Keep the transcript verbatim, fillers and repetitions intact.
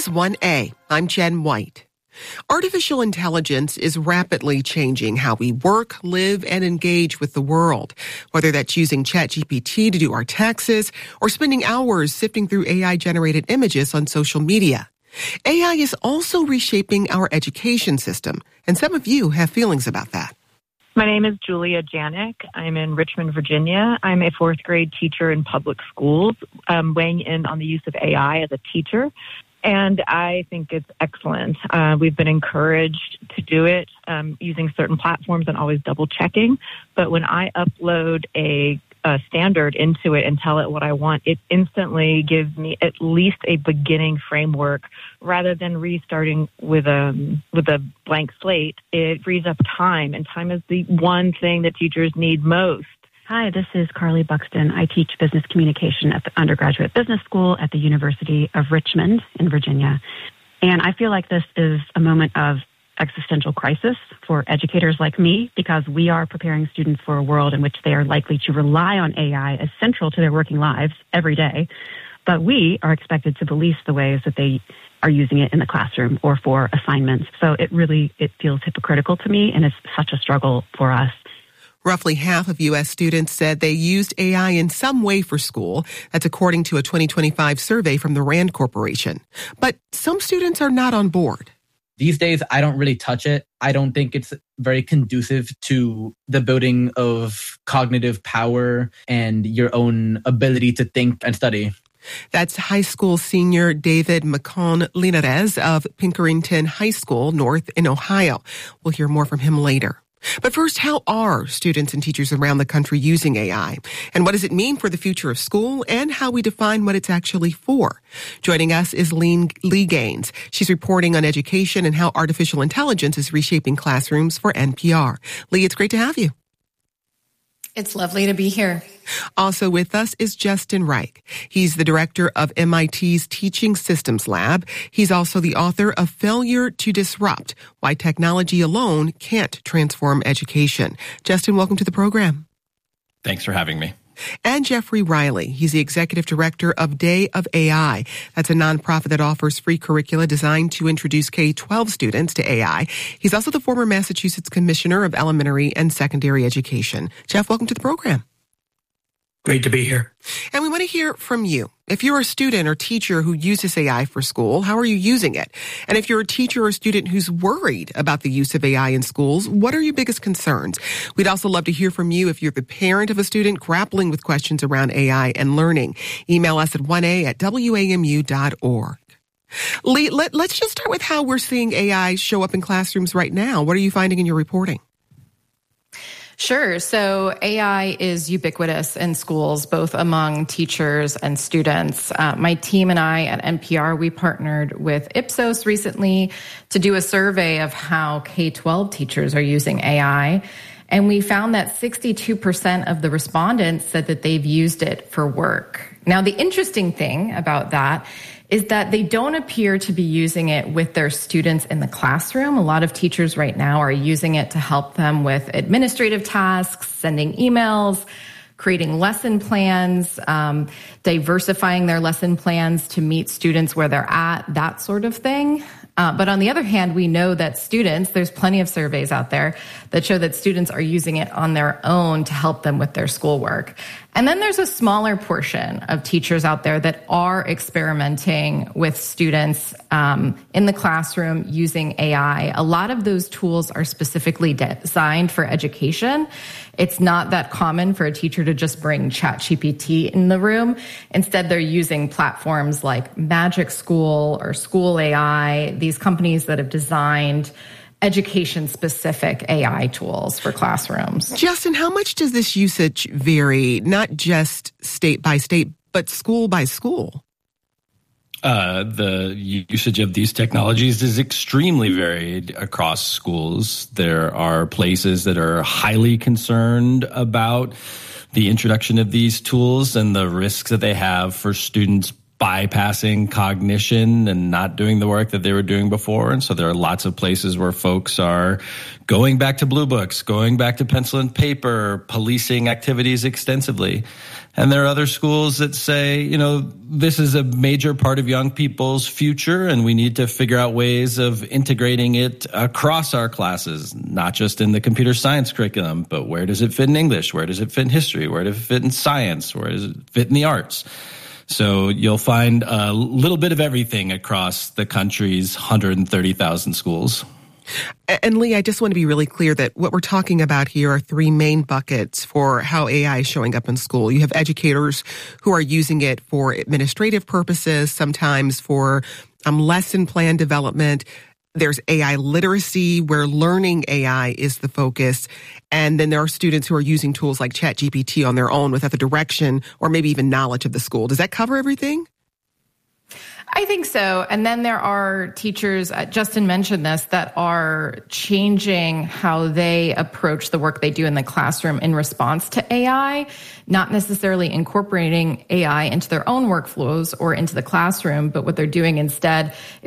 is one A. I'm Jen White. Artificial intelligence is rapidly changing how we work, live, and engage with the world. Whether that's using ChatGPT to do our taxes or spending hours sifting through A I-generated images on social media. A I is also reshaping our education system, and some of you have feelings about that. My name is Julia Janik. I'm in Richmond, Virginia. I'm a fourth grade teacher in public schools, um, weighing in on the use of A I as a teacher. And I think it's excellent. Uh, we've been encouraged to do it um, using certain platforms and always double checking. But when I upload a, a standard into it and tell it what I want, it instantly gives me at least a beginning framework rather than restarting with a, with a blank slate. It frees up time, and time is the one thing that teachers need most. Hi, this is Carly Buxton. I teach business communication at the undergraduate business school at the University of Richmond in Virginia. And I feel like this is a moment of existential crisis for educators like me because we are preparing students for a world in which they are likely to rely on A I as central to their working lives every day. But we are expected to police the ways that they are using it in the classroom or for assignments. So it really, it feels hypocritical to me, and it's such a struggle for us. Roughly half of U S students said they used A I in some way for school. That's according to a twenty twenty-five survey from the RAND Corporation. But some students are not on board. These days, I don't really touch it. I don't think it's very conducive to the building of cognitive power and your own ability to think and study. That's high school senior David Macon Linares of Pinkerton High School North in Ohio. We'll hear more from him later. But first, how are students and teachers around the country using A I? And what does it mean for the future of school and how we define what it's actually for? Joining us is Lee, Lee Gaines. She's reporting on education and how artificial intelligence is reshaping classrooms for N P R. Lee, it's great to have you. It's lovely to be here. Also with us is Justin Reich. He's the director of M I T's Teaching Systems Lab. He's also the author of Failure to Disrupt, Why Technology Alone Can't Transform Education. Justin, welcome to the program. Thanks for having me. And Jeffrey Riley. He's the executive director of Day of A I. That's a nonprofit that offers free curricula designed to introduce K twelve students to A I. He's also the former Massachusetts Commissioner of Elementary and Secondary Education. Jeff, welcome to the program. Great to be here. And we want to hear from you. If you're a student or teacher who uses A I for school, how are you using it? And if you're a teacher or student who's worried about the use of A I in schools, what are your biggest concerns? We'd also love to hear from you if you're the parent of a student grappling with questions around A I and learning. Email us at one a at w a m u dot org. Lee, let, let's just start with how we're seeing A I show up in classrooms right now. What are you finding in your reporting? Sure. So A I is ubiquitous in schools, both among teachers and students. Uh, my team and I at N P R, we partnered with Ipsos recently to do a survey of how K twelve teachers are using A I. And we found that sixty-two percent of the respondents said that they've used it for work. Now, the interesting thing about that is that they don't appear to be using it with their students in the classroom. A lot of teachers right now are using it to help them with administrative tasks, sending emails, creating lesson plans, um, diversifying their lesson plans to meet students where they're at, that sort of thing. Uh, but on the other hand, we know that students, there's plenty of surveys out there that show that students are using it on their own to help them with their schoolwork. And then there's a smaller portion of teachers out there that are experimenting with students um, in the classroom using A I. A lot of those tools are specifically designed for education. It's not that common for a teacher to just bring ChatGPT in the room. Instead, they're using platforms like Magic School or School A I, these companies that have designed education-specific A I tools for classrooms. Justin, how much does this usage vary, not just state by state, but school by school? Uh, the usage of these technologies is extremely varied across schools. There are places that are highly concerned about the introduction of these tools and the risks that they have for students bypassing cognition and not doing the work that they were doing before. And so there are lots of places where folks are going back to blue books, going back to pencil and paper, policing activities extensively. And there are other schools that say, you know, this is a major part of young people's future, and we need to figure out ways of integrating it across our classes, not just in the computer science curriculum, but where does it fit in English? Where does it fit in history? Where does it fit in science? Where does it fit in the arts? So you'll find a little bit of everything across the country's one hundred thirty thousand schools. And Lee, I just want to be really clear that what we're talking about here are three main buckets for how A I is showing up in school. You have educators who are using it for administrative purposes, sometimes for um, lesson plan development. There's A I literacy, where learning A I is the focus. And then there are students who are using tools like ChatGPT on their own without the direction or maybe even knowledge of the school. Does that cover everything? I think so. And then there are teachers, uh, Justin mentioned this, that are changing how they approach the work they do in the classroom in response to A I, not necessarily incorporating A I into their own workflows or into the classroom, but what they're doing instead